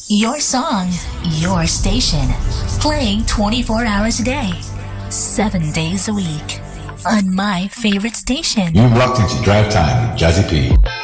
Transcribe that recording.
Your song, your station. Playing 24 hours a day, 7 days a week. On my favorite station. You've locked into Drive Time with Jazzy P.